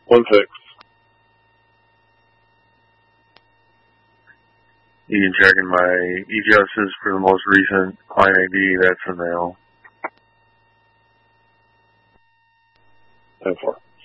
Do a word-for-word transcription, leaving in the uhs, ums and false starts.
One six. You can check in my e-justice for the most recent client I D. That's a male. ten four.